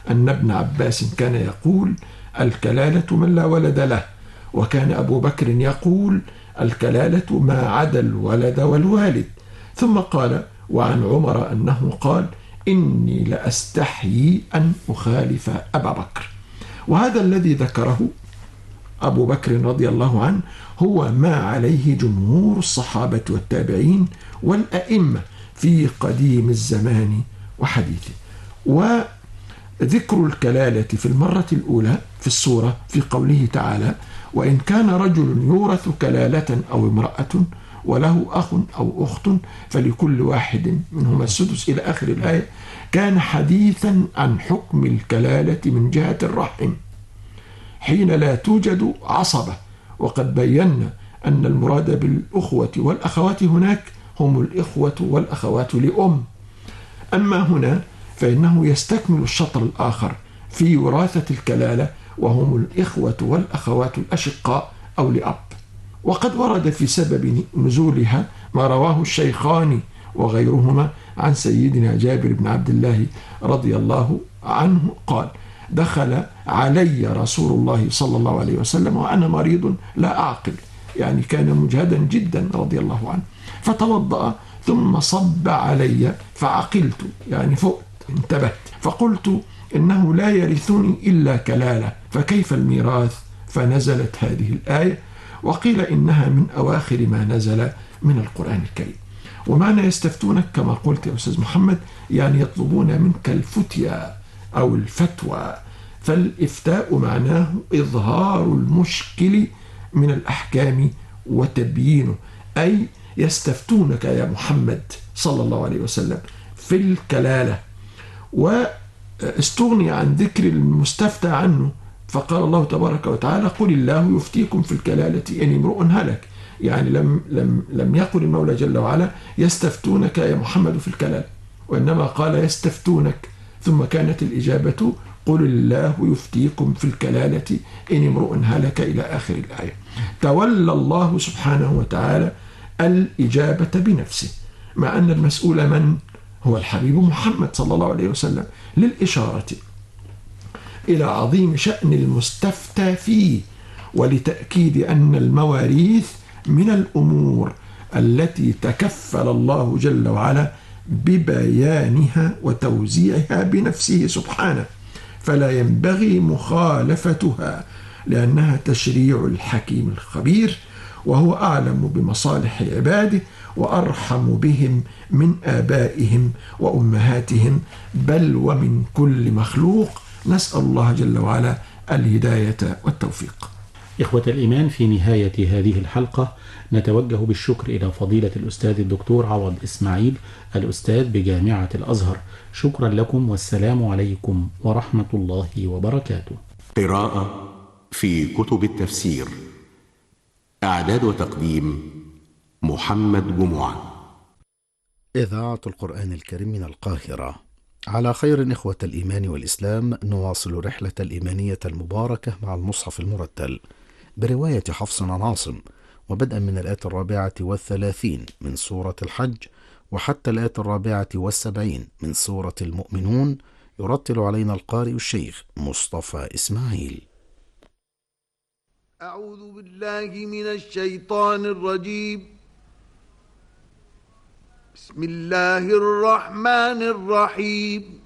أن ابن عباس كان يقول: الكلالة من لا ولد له، وكان أبو بكر يقول: الكلالة ما عدا الولد والوالد. ثم قال: وعن عمر أنه قال: إني لأستحيي أن أخالف أبا بكر. وهذا الذي ذكره أبو بكر رضي الله عنه هو ما عليه جمهور الصحابة والتابعين والأئمة في قديم الزمان وحديثه. وذكر الكلالة في المرة الأولى في السورة في قوله تعالى: وإن كان رجل يورث كلالة أو امرأة وله أخ أو أخت فلكل واحد منهما السدس إلى آخر الآية، كان حديثا عن حكم الكلالة من جهة الرحم حين لا توجد عصبة. وقد بينا أن المراد بالأخوة والأخوات هناك هم الإخوة والأخوات لأم. أما هنا فإنه يستكمل الشطر الآخر في وراثة الكلالة، وهم الإخوة والأخوات الأشقاء أو لأب. وقد ورد في سبب نزولها ما رواه الشيخان وغيرهما عن سيدنا جابر بن عبد الله رضي الله عنه قال: دخل علي رسول الله صلى الله عليه وسلم وأنا مريض لا أعقل، يعني كان مجهدا جدا رضي الله عنه، فتوضأ ثم صب علي فعقلت، يعني فقت انتبهت، فقلت: إنه لا يرثني إلا كلالة، فكيف الميراث؟ فنزلت هذه الآية، وقيل إنها من أواخر ما نزل من القرآن الكريم. ومعنى يستفتونك كما قلت يا أستاذ محمد يعني يطلبون منك الفتيا أو الفتوى، فالإفتاء معناه إظهار المشكل من الأحكام وتبيينه، أي يستفتونك يا محمد صلى الله عليه وسلم في الكلالة. واستغني عن ذكر المستفتى عنه، فقال الله تبارك وتعالى: قل الله يفتيكم في الكلالة إن امرؤ هلك، يعني لم يقل المولى جل وعلا يستفتونك يا محمد في الكلالة، وإنما قال يستفتونك، ثم كانت الإجابة: قل الله يفتيكم في الكلالة إن امرؤ هلك إلى آخر الآية. تولى الله سبحانه وتعالى الإجابة بنفسه، مع أن المسؤول من هو الحبيب محمد صلى الله عليه وسلم، للإشارة إلى عظيم شأن المستفتى فيه، ولتأكيد أن المواريث من الأمور التي تكفل الله جل وعلا ببيانها وتوزيعها بنفسه سبحانه، فلا ينبغي مخالفتها، لأنها تشريع الحكيم الخبير، وهو أعلم بمصالح عباده وأرحم بهم من آبائهم وأمهاتهم، بل ومن كل مخلوق. نسأل الله جل وعلا الهداية والتوفيق. إخوة الإيمان، في نهاية هذه الحلقة نتوجه بالشكر إلى فضيلة الأستاذ الدكتور عوض إسماعيل، الأستاذ بجامعة الأزهر. شكرا لكم، والسلام عليكم ورحمة الله وبركاته. قراءة في كتب التفسير، إعداد وتقديم محمد جمعة. إذاعة القرآن الكريم من القاهرة. على خير إخوة الإيمان والإسلام، نواصل رحلة الإيمانية المباركة مع المصحف المرتل برواية حفص عن عاصم، وبدءا من الآية 34 من سورة الحج وحتى الآية 74 من سورة المؤمنون، يرتل علينا القارئ الشيخ مصطفى إسماعيل. أعوذ بالله من الشيطان الرجيم. بسم الله الرحمن الرحيم.